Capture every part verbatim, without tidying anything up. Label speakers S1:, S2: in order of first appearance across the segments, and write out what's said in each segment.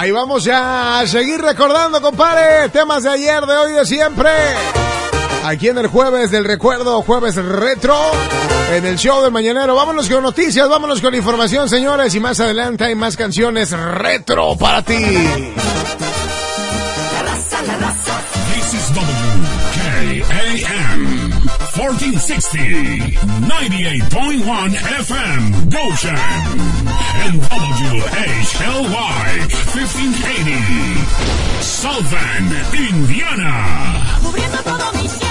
S1: Ahí vamos ya a seguir recordando, compadre, temas de ayer, de hoy, de siempre. Aquí en el jueves del recuerdo, jueves retro, en el show del mañanero. Vámonos con noticias, vámonos con información, señores, y más adelante hay más canciones retro para ti.
S2: La raza, la raza.
S3: This is W K A M fourteen sixty, ninety-eight point one F M, Goshen, and W H L Y fifteen eighty, South Bend, Indiana.
S2: Cubriendo todo Michiana.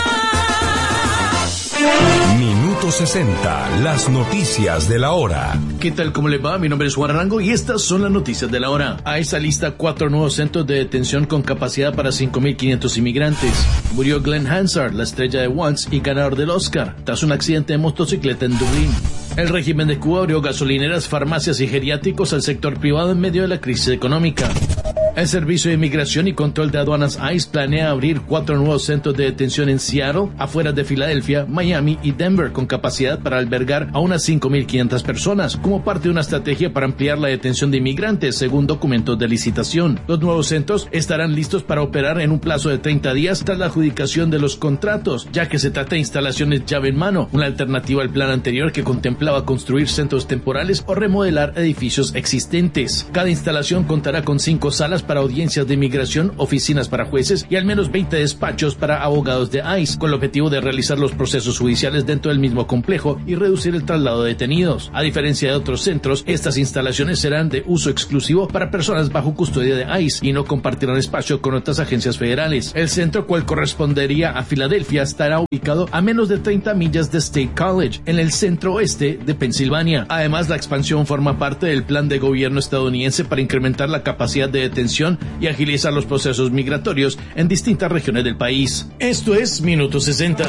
S4: Minuto sesenta, las noticias de la hora.
S5: ¿Qué tal? ¿Cómo le va? Mi nombre es Juan Arango y estas son las noticias de la hora. A esa lista, cuatro nuevos centros de detención con capacidad para cinco mil quinientos inmigrantes. Murió Glenn Hansard, la estrella de Once y ganador del Oscar, tras un accidente de motocicleta en Dublín. El régimen de Cuba abrió gasolineras, farmacias y geriátricos al sector privado en medio de la crisis económica. El Servicio de Inmigración y Control de Aduanas ICE planea abrir cuatro nuevos centros de detención en Seattle, afuera de Filadelfia, Miami y Denver, con capacidad para albergar a unas cinco mil quinientas personas, como parte de una estrategia para ampliar la detención de inmigrantes, según documentos de licitación. Los nuevos centros estarán listos para operar en un plazo de treinta días tras la adjudicación de los contratos, ya que se trata de instalaciones llave en mano, una alternativa al plan anterior que contemplaba construir centros temporales o remodelar edificios existentes. Cada instalación contará con cinco salas para audiencias de inmigración, oficinas para jueces y al menos veinte despachos para abogados de ICE, con el objetivo de realizar los procesos judiciales dentro del mismo complejo y reducir el traslado de detenidos. A diferencia de otros centros, estas instalaciones serán de uso exclusivo para personas bajo custodia de ICE y no compartirán espacio con otras agencias federales. El centro, cual correspondería a Filadelfia, estará ubicado a menos de treinta millas de State College, en el centro oeste de Pensilvania. Además, la expansión forma parte del plan de gobierno estadounidense para incrementar la capacidad de detención y agilizar los procesos migratorios en distintas regiones del país. Esto es Minuto sesenta.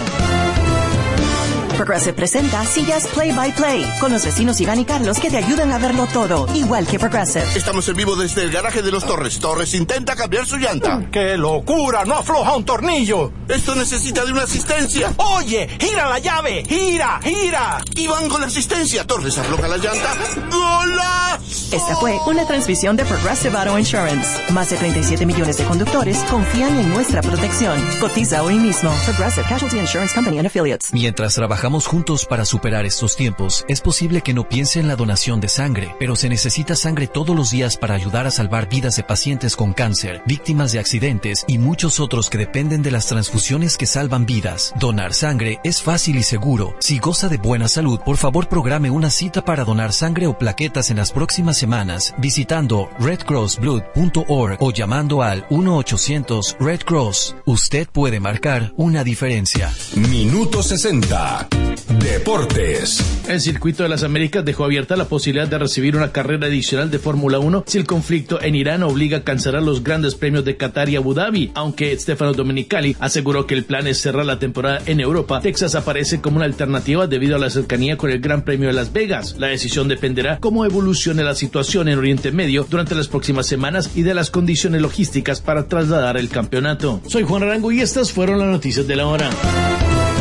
S6: Progressive presenta Sillas Play by Play, con los vecinos Iván y Carlos que te ayudan a verlo todo, igual que Progressive.
S7: Estamos en vivo desde el garaje de los Torres. Torres intenta cambiar su llanta.
S8: ¡Qué locura! ¡No afloja un tornillo!
S7: Esto necesita de una asistencia.
S8: ¡Oye! ¡Gira la llave! ¡Gira! ¡Gira!
S7: Iván con la asistencia. Torres afloja la llanta. ¡Golazo!
S6: Esta fue una transmisión de Progressive Auto Insurance. Más de treinta y siete millones de conductores confían en nuestra protección. Cotiza hoy mismo. Progressive Casualty Insurance Company and Affiliates.
S9: Mientras trabajamos juntos para superar estos tiempos, es posible que no piense en la donación de sangre, pero se necesita sangre todos los días para ayudar a salvar vidas de pacientes con cáncer, víctimas de accidentes y muchos otros que dependen de las transfusiones que salvan vidas. Donar sangre es fácil y seguro. Si goza de buena salud, por favor programe una cita para donar sangre o plaquetas en las próximas semanas visitando red cross blood punto org o llamando al uno ochocientos red cross. Usted puede marcar una diferencia.
S4: Minuto sesenta. Deportes.
S5: El Circuito de las Américas dejó abierta la posibilidad de recibir una carrera adicional de Fórmula uno si el conflicto en Irán obliga a cancelar los grandes premios de Qatar y Abu Dhabi. Aunque Stefano Domenicali aseguró que el plan es cerrar la temporada en Europa, Texas aparece como una alternativa debido a la cercanía con el Gran Premio de Las Vegas. La decisión dependerá cómo evolucione la situación en Oriente Medio durante las próximas semanas y de las condiciones logísticas para trasladar el campeonato. Soy Juan Arango y estas fueron las noticias de la hora.